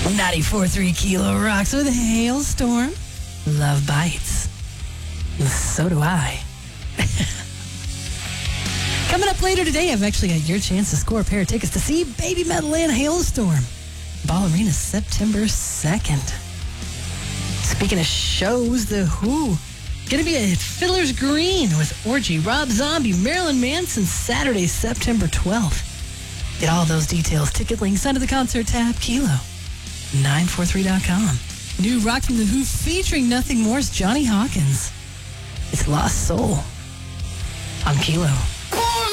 94.3 Kilo rocks with a hailstorm. Love bites. So do I. Coming up later today, I've actually got your chance to score a pair of tickets to see Baby Metal and Hailstorm. Ball Arena, September 2nd. Speaking of shows, The Who going to be at Fiddler's Green with Orgy, Rob Zombie, Marilyn Manson, Saturday, September 12th. Get all those details, ticket links under the concert tab, Kilo943.com. New rock from The Who featuring nothing more's Johnny Hawkins. It's Lost Soul on Kilo.